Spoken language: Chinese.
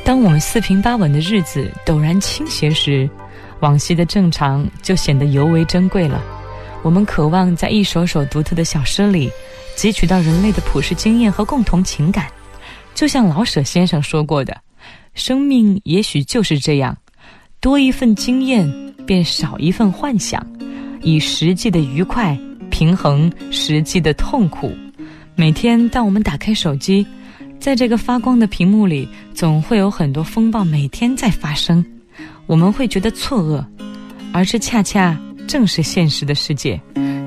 当我们四平八稳的日子陡然倾斜时，往昔的正常就显得尤为珍贵了。我们渴望在一首首独特的小诗里汲取到人类的普世经验和共同情感，就像老舍先生说过的，生命也许就是这样，多一份经验便少一份幻想，以实际的愉快平衡实际的痛苦。每天当我们打开手机，在这个发光的屏幕里，总会有很多风暴每天在发生，我们会觉得错愕，而这恰恰正是现实的世界。